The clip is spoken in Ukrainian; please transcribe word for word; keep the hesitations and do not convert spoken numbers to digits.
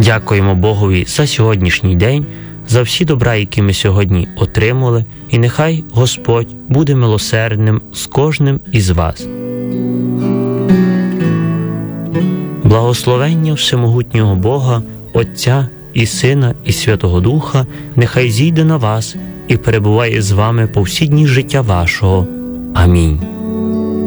Дякуємо Богові за сьогоднішній день, за всі добра, які ми сьогодні отримали, і нехай Господь буде милосердним з кожним із вас. Благословення всемогутнього Бога, Отця і Сина і Святого Духа, нехай зійде на вас і перебуває з вами по всі дні життя вашого. Амінь.